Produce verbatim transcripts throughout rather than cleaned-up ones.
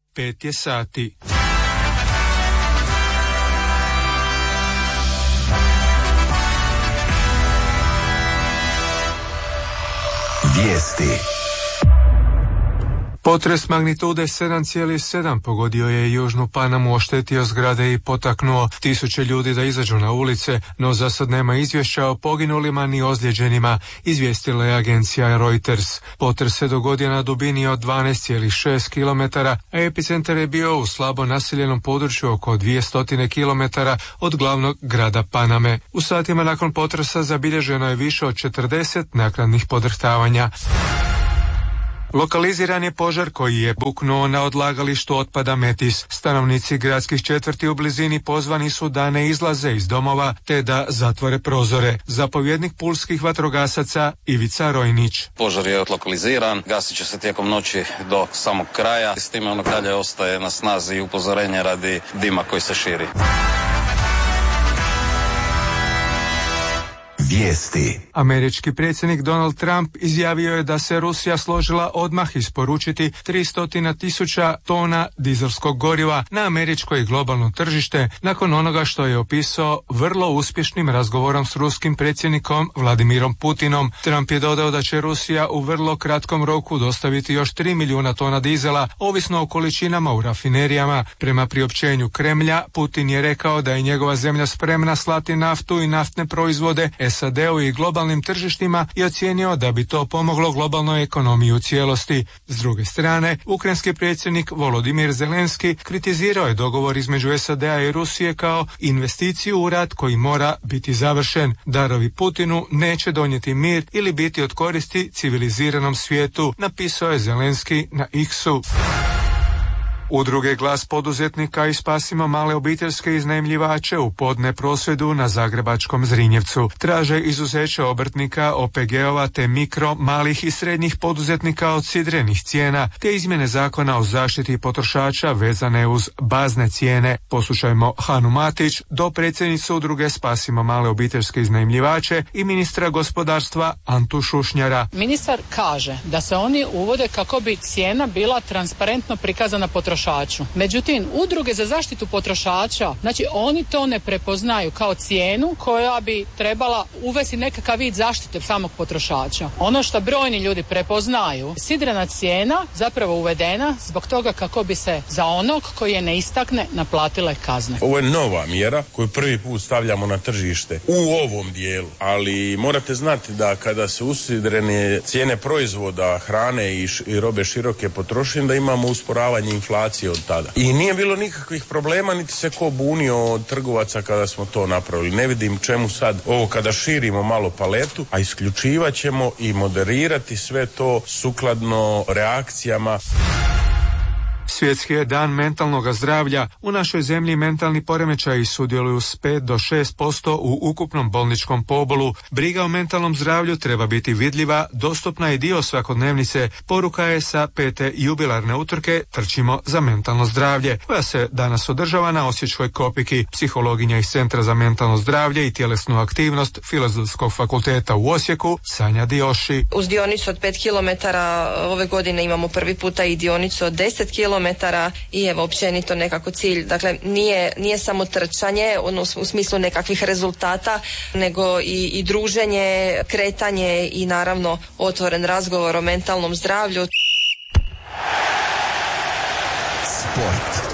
pet je sati. Vijesti. Potres magnitude sedam zarez sedam pogodio je južnu Panamu, oštetio zgrade i potaknuo tisuće ljudi da izađu na ulice, no za sad nema izvješća o poginulima ni ozlijeđenima, izvijestila je agencija Reuters. Potres se dogodio na dubini od dvanaest zarez šest kilometara, a epicentar je bio u slabo naseljenom području oko dvjesto kilometara od glavnog grada Paname. U satima nakon potresa zabilježeno je više od četrdeset naknadnih podrhtavanja. Lokaliziran je požar koji je buknuo na odlagalištu otpada Metis. Stanovnici gradskih četvrti u blizini pozvani su da ne izlaze iz domova te da zatvore prozore. Zapovjednik pulskih vatrogasaca Ivica Rojnić. Požar je lokaliziran, gasit će se tijekom noći do samog kraja. S time ono dalje ostaje na snazi i upozorenje radi dima koji se širi. Vijesti. Američki predsjednik Donald Trump izjavio je da se Rusija složila odmah isporučiti tristo tisuća tona dizelskog goriva na američko i globalno tržište nakon onoga što je opisao vrlo uspješnim razgovorom s ruskim predsjednikom Vladimirom Putinom. Trump je dodao da će Rusija u vrlo kratkom roku dostaviti još tri milijuna tona dizela, ovisno o količinama u rafinerijama. Prema priopćenju Kremlja, Putin je rekao da je njegova zemlja spremna slati naftu i naftne proizvode S A D-u i globalnim tržištima i ocijenio da bi to pomoglo globalnoj ekonomiji u cijelosti. S druge strane, ukrajinski predsjednik Volodimir Zelenski kritizirao je dogovor između S A D-a i Rusije kao investiciju u rat koji mora biti završen. Darovi Putinu neće donijeti mir ili biti od koristi civiliziranom svijetu, napisao je Zelenski na X-u. Udruge Glas poduzetnika i Spasimo male obiteljske iznajmljivače u podne prosvjedu na zagrebačkom Zrinjevcu traže izuzeće obrtnika, O P G-ova te mikro, malih i srednjih poduzetnika od sidrenih cijena te izmjene zakona o zaštiti potrošača vezane uz bazne cijene. Poslušajmo Hanu Matić, dopredsjednicu Udruge Spasimo male obiteljske iznajmljivače i ministra gospodarstva Antu Šušnjara. Ministar kaže da se oni uvode kako bi cijena bila transparentno prikazana potrošaču. Međutim, udruge za zaštitu potrošača, znači oni to ne prepoznaju kao cijenu koja bi trebala uvesti nekakav vid zaštite samog potrošača. Ono što brojni ljudi prepoznaju, sidrena cijena zapravo uvedena zbog toga kako bi se za onog koji je ne istakne naplatile kazne. Ovo je nova mjera koju prvi put stavljamo na tržište u ovom dijelu, ali morate znati da kada se usidrene cijene proizvoda, hrane i, š, i robe široke potrošnje, da imamo usporavanje inflacije od tada. I nije bilo nikakvih problema, niti se ko bunio od trgovaca kada smo to napravili. Ne vidim čemu sad ovo kada širimo malo paletu, a isključivat ćemo i moderirati sve to sukladno reakcijama. Svjetski je dan mentalnog zdravlja. U našoj zemlji mentalni poremećaji sudjeluju s pet do šest posto u ukupnom bolničkom pobolu. Briga o mentalnom zdravlju treba biti vidljiva, dostupna i dio svakodnevnice. Poruka je sa pete jubilarne utrke Trčimo za mentalno zdravlje, koja se danas održava na Osječkoj Kopiki. Psihologinja iz Centra za mentalno zdravlje i tjelesnu aktivnost Filozofskog fakulteta u Osijeku, Sanja Dioši. Uz dionicu od pet kilometara ove godine imamo prvi puta i dionicu od deset kilometara i evo općenito nekako cilj. Dakle, nije, nije samo trčanje ono, u smislu nekakvih rezultata, nego i, i druženje, kretanje i naravno otvoren razgovor o mentalnom zdravlju. Sport.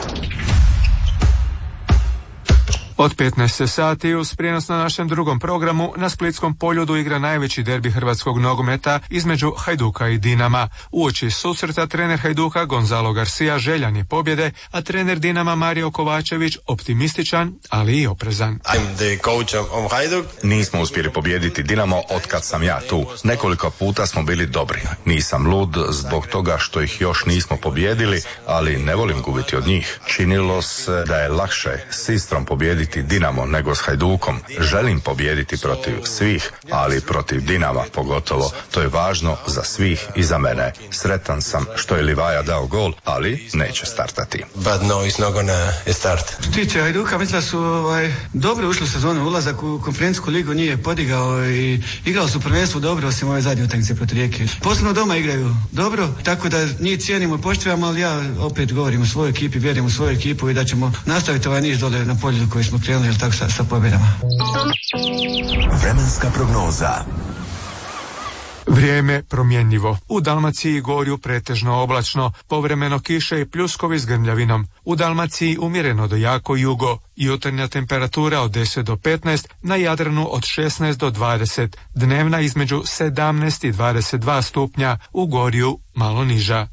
Od petnaest sati uz prijenos na našem drugom programu na Splitskom poljudu igra najveći derbi hrvatskog nogometa između Hajduka i Dinama. Uoči susreta trener Hajduka Gonzalo Garcia željan je pobjede, a trener Dinama Mario Kovačević optimističan, ali i oprezan. Nismo uspjeli pobijediti Dinamo otkad sam ja tu. Nekoliko puta smo bili dobri. Nisam lud zbog toga što ih još nismo pobijedili, ali ne volim gubiti od njih. Činilo se da je lakše s Istrom pobijediti pobijediti Dinamo nego s Hajdukom. Želim pobijediti protiv svih, ali protiv Dinama pogotovo. To je važno za svih i za mene. Sretan sam što je Livaja dao gol, ali neće startati. But no, he's not gonna start. Što tiče Hajduka, mislim da su ovaj, dobro ušli u sezonu, ulazak u konferencijsku ligu nije podigao i igrao su prvenstvo dobro, osim ove zadnje utakmice protiv Rijeke. Posebno doma igraju dobro, tako da njih cijenimo i poštivamo, ali ja opet govorim o svojoj ekipi, vjerujem u svoju ekipu i da ćemo nastaviti ovaj niz dole na polju koji smo krenuli, jel tako, sa, sa pobjedama. Vremenska prognoza. Vrijeme promjenjivo. U Dalmaciji i Gorju pretežno oblačno, povremeno kiše i pljuskovi s grmljavinom. U Dalmaciji umjereno do jako jugo. Jutarnja temperatura od deset do petnaest, na Jadranu od šesnaest do dvadeset. Dnevna između sedamnaest i dvadeset dva stupnja, u Gorju malo niža.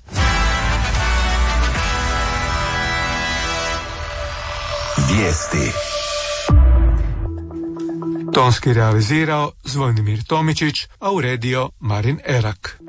Vijesti. Tonski realizirao Zvonimir Tomičić, a uredio Marin Erak.